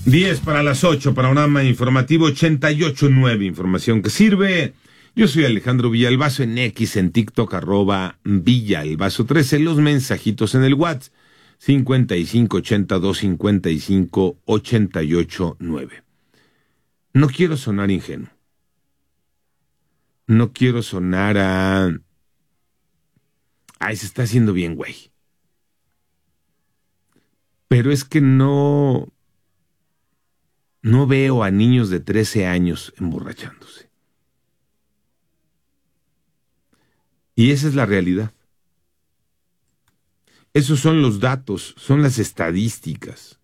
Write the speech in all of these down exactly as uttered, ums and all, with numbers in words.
diez para las ocho, panorama informativo ochenta y ocho punto nueve, información que sirve. Yo soy Alejandro Villalbazo, en X, en TikTok, arroba Villalbazo trece, los mensajitos en el WhatsApp, cincuenta y cinco ochenta y dos cincuenta y cinco ochenta y ocho nueve. No quiero sonar ingenuo. No quiero sonar a... Ay, se está haciendo bien, güey. Pero es que no... No veo a niños de trece años emborrachándose. Y esa es la realidad. Esos son los datos, son las estadísticas.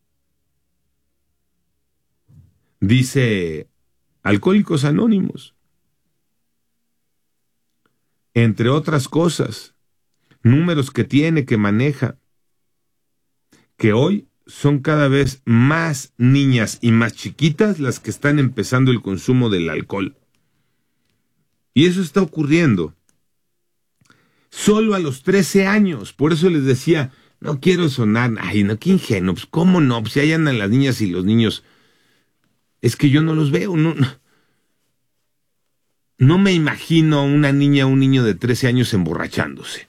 Dice Alcohólicos Anónimos, entre otras cosas, números que tiene, que maneja, que hoy son cada vez más niñas y más chiquitas las que están empezando el consumo del alcohol. Y eso está ocurriendo solo a los trece años. Por eso les decía, no quiero sonar, ay, no, qué ingenuo, pues cómo no, pues si ahí andan las niñas y los niños. Es que yo no los veo, no, no, no me imagino a una niña o un niño de trece años emborrachándose.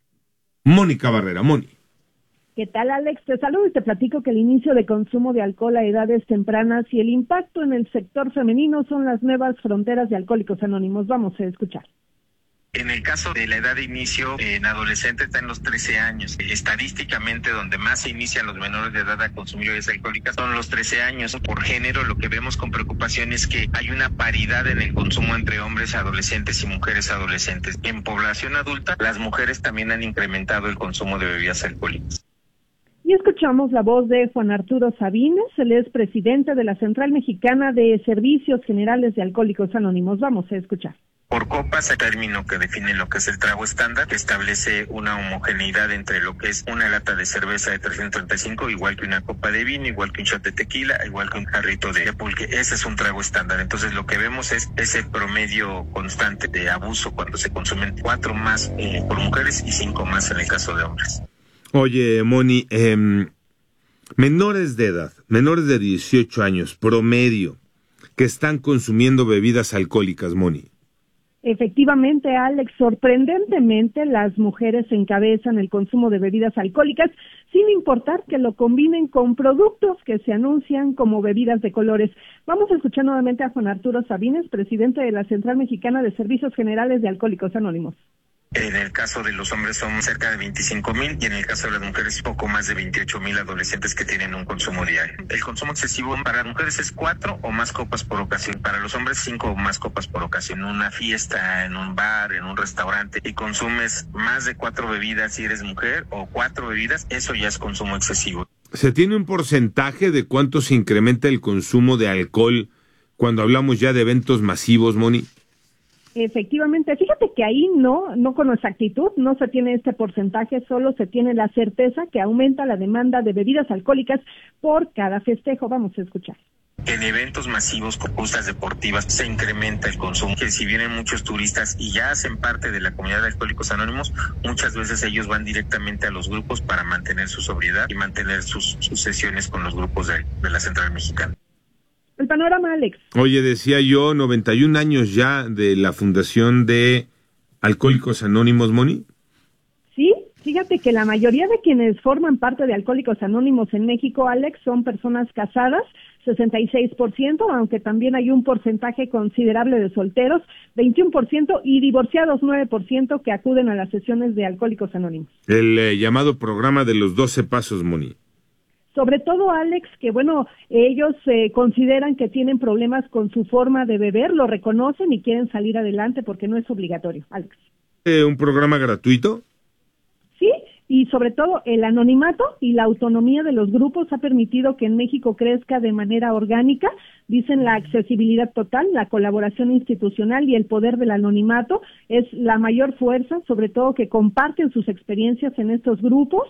Mónica Barrera, Moni. ¿Qué tal, Alex? Te saludo y te platico que el inicio de consumo de alcohol a edades tempranas y el impacto en el sector femenino son las nuevas fronteras de Alcohólicos Anónimos. Vamos a escuchar. En el caso de la edad de inicio, en adolescentes está en los trece años. Estadísticamente, donde más se inician los menores de edad a consumir bebidas alcohólicas son los trece años. Por género, lo que vemos con preocupación es que hay una paridad en el consumo entre hombres adolescentes y mujeres adolescentes. En población adulta, las mujeres también han incrementado el consumo de bebidas alcohólicas. Y escuchamos la voz de Juan Arturo Sabines, él es presidente de la Central Mexicana de Servicios Generales de Alcohólicos Anónimos. Vamos a escuchar. Por copas, el término que define lo que es el trago estándar, que establece una homogeneidad entre lo que es una lata de cerveza de trescientos treinta y cinco, igual que una copa de vino, igual que un shot de tequila, igual que un jarrito de pulque. Ese es un trago estándar. Entonces lo que vemos es ese promedio constante de abuso cuando se consumen cuatro más eh, por mujeres y cinco más en el caso de hombres. Oye, Moni, eh, menores de edad, menores de dieciocho años, promedio, que están consumiendo bebidas alcohólicas, Moni. Efectivamente, Alex, sorprendentemente las mujeres encabezan el consumo de bebidas alcohólicas, sin importar que lo combinen con productos que se anuncian como bebidas de colores. Vamos a escuchar nuevamente a Juan Arturo Sabines, presidente de la Central Mexicana de Servicios Generales de Alcohólicos Anónimos. En el caso de los hombres son cerca de veinticinco mil y en el caso de las mujeres poco más de veintiocho mil adolescentes que tienen un consumo diario. El consumo excesivo para mujeres es cuatro o más copas por ocasión. Para los hombres cinco o más copas por ocasión. En una fiesta, en un bar, en un restaurante y consumes más de cuatro bebidas si eres mujer o cuatro bebidas, eso ya es consumo excesivo. ¿Se tiene un porcentaje de cuánto se incrementa el consumo de alcohol cuando hablamos ya de eventos masivos, Moni? Efectivamente, fíjate que ahí no, no con exactitud, no se tiene este porcentaje, solo se tiene la certeza que aumenta la demanda de bebidas alcohólicas por cada festejo. Vamos a escuchar. En eventos masivos con justas deportivas se incrementa el consumo, que si vienen muchos turistas y ya hacen parte de la comunidad de Alcohólicos Anónimos, muchas veces ellos van directamente a los grupos para mantener su sobriedad y mantener sus, sus sesiones con los grupos de, de la Central Mexicana. El panorama, Alex. Oye, decía yo, noventa y un años ya de la fundación de Alcohólicos Anónimos, Moni. Sí, fíjate que la mayoría de quienes forman parte de Alcohólicos Anónimos en México, Alex, son personas casadas, sesenta y seis por ciento, aunque también hay un porcentaje considerable de solteros, veintiuno por ciento, y divorciados, nueve por ciento, que acuden a las sesiones de Alcohólicos Anónimos. El eh, llamado programa de los doce pasos, Moni. Sobre todo, Alex, que bueno, ellos eh, consideran que tienen problemas con su forma de beber, lo reconocen y quieren salir adelante porque no es obligatorio, Alex. Eh, ¿Un programa gratuito? Sí, y sobre todo el anonimato y la autonomía de los grupos ha permitido que en México crezca de manera orgánica. Dicen la accesibilidad total, la colaboración institucional y el poder del anonimato es la mayor fuerza, sobre todo que comparten sus experiencias en estos grupos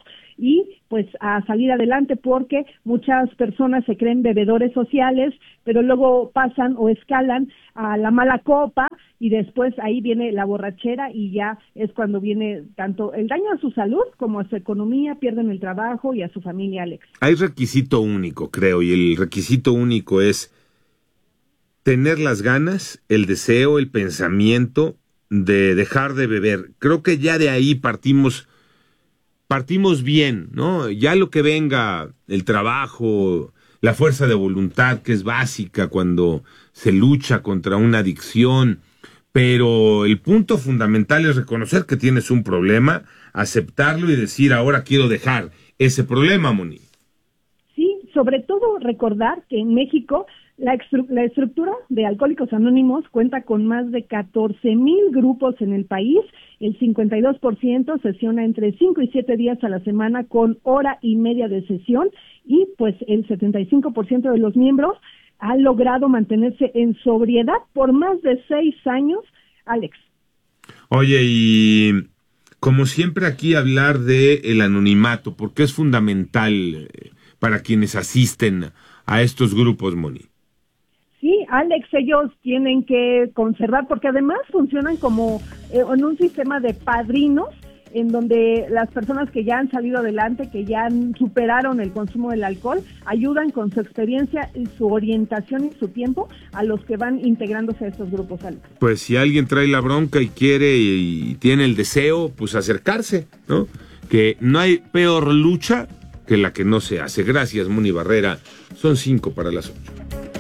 y pues a salir adelante, porque muchas personas se creen bebedores sociales, pero luego pasan o escalan a la mala copa y después ahí viene la borrachera y ya es cuando viene tanto el daño a su salud como a su economía, pierden el trabajo y a su familia, Alex. Hay requisito único, creo, y el requisito único es tener las ganas, el deseo, el pensamiento de dejar de beber. Creo que ya de ahí partimos, partimos bien, ¿no? Ya lo que venga, el trabajo, la fuerza de voluntad, que es básica cuando se lucha contra una adicción, pero el punto fundamental es reconocer que tienes un problema, aceptarlo y decir, ahora quiero dejar ese problema, Moni. Sí, sobre todo recordar que en México La, estru- la estructura de Alcohólicos Anónimos cuenta con más de catorce mil grupos en el país. El cincuenta y dos por ciento sesiona entre cinco y siete días a la semana con hora y media de sesión, y pues el setenta y cinco por ciento de los miembros ha logrado mantenerse en sobriedad por más de seis años, Alex. Oye, y como siempre aquí hablar de el anonimato, porque es fundamental eh, para quienes asisten a estos grupos, Moni. Sí, Alex, ellos tienen que conservar, porque además funcionan como eh, en un sistema de padrinos, en donde las personas que ya han salido adelante, que ya han, superaron el consumo del alcohol, ayudan con su experiencia y su orientación y su tiempo a los que van integrándose a estos grupos, Alex. Pues si alguien trae la bronca y quiere y, y tiene el deseo, pues acercarse, ¿no? Que no hay peor lucha que la que no se hace. Gracias, Moni Barrera. Son cinco para las ocho.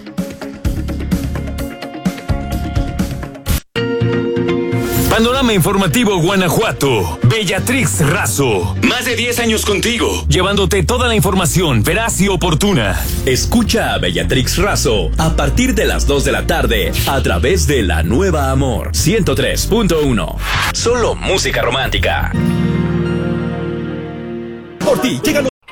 Panorama Informativo Guanajuato. Bellatrix Razo. Más de diez años contigo, llevándote toda la información veraz y oportuna. Escucha a Bellatrix Razo a partir de las dos de la tarde a través de La Nueva Amor ciento tres punto uno. Solo música romántica. Por ti, llegan los...